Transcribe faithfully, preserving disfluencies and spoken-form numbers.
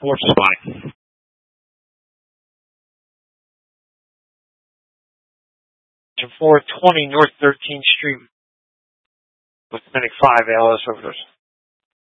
Sports Supply. four twenty North thirteenth Street with Clinic five, A L S Overdose.